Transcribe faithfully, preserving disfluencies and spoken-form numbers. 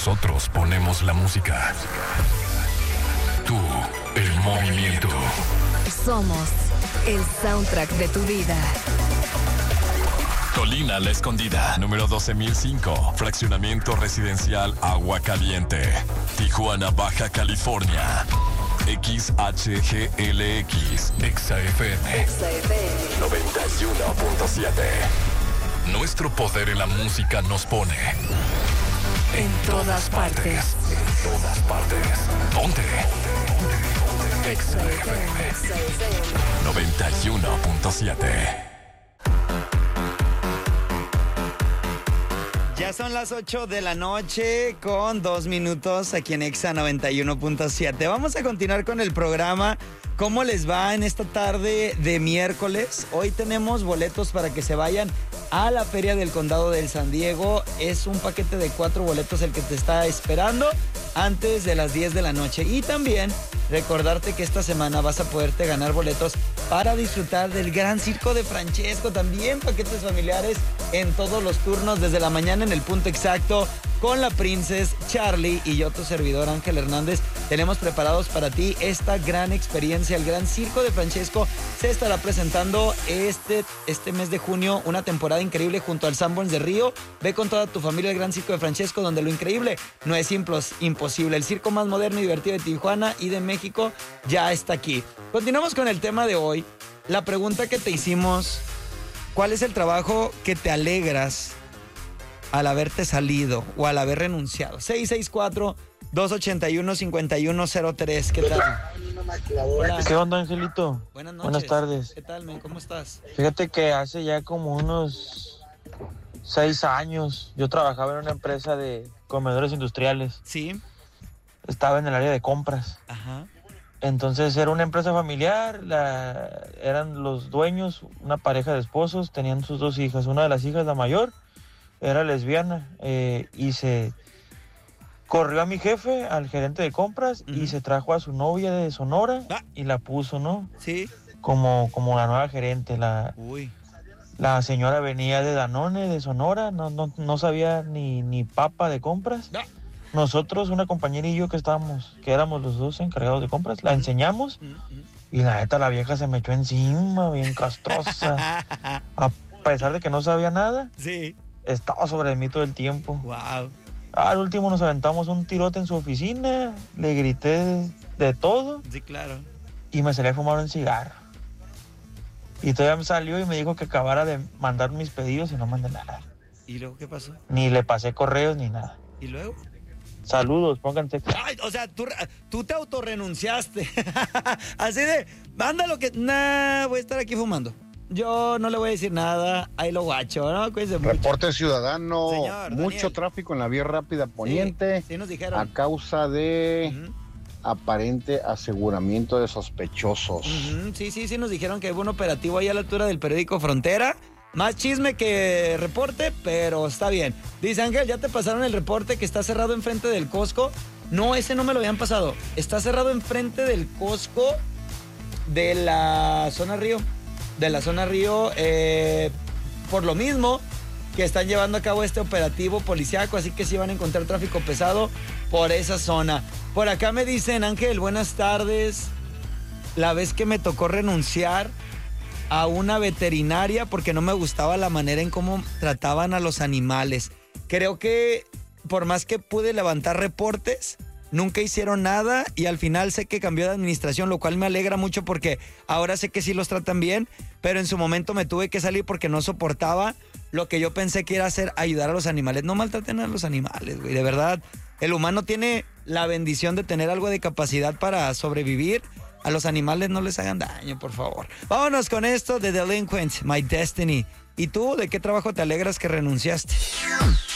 Nosotros ponemos la música. Tú, el movimiento. Somos el soundtrack de tu vida. Colina La Escondida, número doce mil cinco, fraccionamiento residencial Agua Caliente, Tijuana, Baja California. X H G L X, Exa F M, Exa F M noventa y uno punto siete. Nuestro poder en la música nos pone en todas partes. En todas partes. Ponte. Exa F M noventa y uno punto siete. Ya son las ocho de la noche con dos minutos aquí en Exa noventa y uno punto siete. Vamos a continuar con el programa. ¿Cómo les va en esta tarde de miércoles? Hoy tenemos boletos para que se vayan a la Feria del Condado del San Diego. Es un paquete de cuatro boletos el que te está esperando antes de las diez de la noche. Y también recordarte que esta semana vas a poderte ganar boletos para disfrutar del Gran Circo de Francesco. También paquetes familiares en todos los turnos desde la mañana en el punto exacto con la Princess, Charlie y yo, tu servidor Ángel Hernández. Tenemos preparados para ti esta gran experiencia. El Gran Circo de Francesco se estará presentando este, este mes de junio, una temporada increíble junto al Sanborns de Río. Ve con toda tu familia al Gran Circo de Francesco, donde lo increíble no es impos- imposible. El circo más moderno y divertido de Tijuana y de México ya está aquí. Continuamos con el tema de hoy. La pregunta que te hicimos: ¿cuál es el trabajo que te alegras al haberte salido o al haber renunciado? seis seis cuatro, dos ocho uno, cinco uno cero tres. ¿Qué tal? Hola. ¿Qué onda, Angelito? Buenas noches. Buenas tardes. ¿Qué tal, men? ¿Cómo estás? Fíjate que hace ya como unos seis años yo trabajaba en una empresa de comedores industriales. Sí. Estaba en el área de compras. Ajá. Entonces era una empresa familiar, la, eran los dueños, una pareja de esposos, tenían sus dos hijas. Una de las hijas, la mayor, era lesbiana eh, y se corrió a mi jefe, al gerente de compras, uh-huh. y se trajo a su novia de Sonora ah. y la puso, ¿no? Sí. Como, como la nueva gerente. La, Uy. La señora venía de Danone, de Sonora, no, no, no sabía ni, ni papa de compras. Ah. Nosotros, una compañera y yo que estábamos, que éramos los dos encargados de compras, la enseñamos uh-huh. y la neta la vieja se me echó encima, bien castrosa. A pesar de que no sabía nada, sí. estaba sobre mí todo el tiempo. Wow. Al último nos aventamos un tirote en su oficina, le grité de, de todo. Sí, claro. Y me salí a fumar un cigarro. Y todavía me salió y me dijo que acabara de mandar mis pedidos y no mandé nada. ¿Y luego qué pasó? Ni le pasé correos ni nada. ¿Y luego? Saludos, pónganse. Ay, o sea, tú, tú te autorrenunciaste. Así de, manda lo que... Nah, voy a estar aquí fumando. Yo no le voy a decir nada, ahí lo guacho, ¿no? Cuídense mucho. Reporte ciudadano, Señor, mucho Daniel. Tráfico en la vía rápida poniente. Sí, sí nos dijeron. A causa de uh-huh. aparente aseguramiento de sospechosos. Uh-huh. Sí, sí, sí nos dijeron que hubo un operativo ahí a la altura del periódico Frontera. Más chisme que reporte, pero está bien. Dice Ángel, ¿ya te pasaron el reporte que está cerrado enfrente del Costco? No, ese no me lo habían pasado. Está cerrado enfrente del Costco de la zona Río. De la zona Río, eh, por lo mismo que están llevando a cabo este operativo policiaco, así que sí van a encontrar tráfico pesado por esa zona. Por acá me dicen, Ángel, buenas tardes. La vez que me tocó renunciar a una veterinaria porque no me gustaba la manera en cómo trataban a los animales. Creo que por más que pude levantar reportes, nunca hicieron nada y al final sé que cambió de administración, lo cual me alegra mucho porque ahora sé que sí los tratan bien, pero en su momento me tuve que salir porque no soportaba lo que yo pensé que era hacer, ayudar a los animales. No maltraten a los animales, güey, de verdad. El humano tiene la bendición de tener algo de capacidad para sobrevivir. A los animales no les hagan daño, por favor. Vámonos con esto de Delinquent, My Destiny. ¿Y tú, de qué trabajo te alegras que renunciaste?